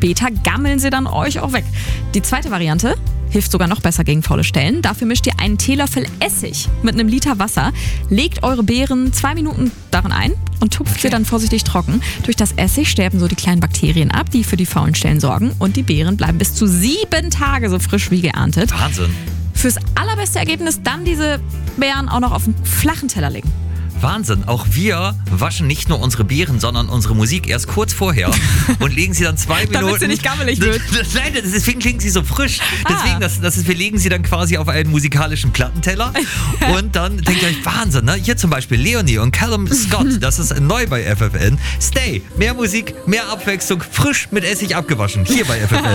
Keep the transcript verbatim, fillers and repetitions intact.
später gammeln sie dann euch auch weg. Die zweite Variante hilft sogar noch besser gegen faule Stellen. Dafür mischt ihr einen Teelöffel Essig mit einem Liter Wasser, legt eure Beeren zwei Minuten darin ein und tupft okay. sie dann vorsichtig trocken. Durch das Essig sterben so die kleinen Bakterien ab, die für die faulen Stellen sorgen, und die Beeren bleiben bis zu sieben Tage so frisch wie geerntet. Wahnsinn. Fürs allerbeste Ergebnis dann diese Beeren auch noch auf einen flachen Teller legen. Wahnsinn, auch wir waschen nicht nur unsere Beeren, sondern unsere Musik erst kurz vorher und legen sie dann zwei Minuten... Damit sie nicht gammelig wird. Nein, deswegen klingen sie so frisch. Deswegen, ah. das, das ist, wir legen sie dann quasi auf einen musikalischen Plattenteller und dann denkt ihr euch, Wahnsinn, ne? Hier zum Beispiel Leonie und Callum Scott, das ist neu bei F F N. Stay, mehr Musik, mehr Abwechslung, frisch mit Essig abgewaschen, hier bei F F N.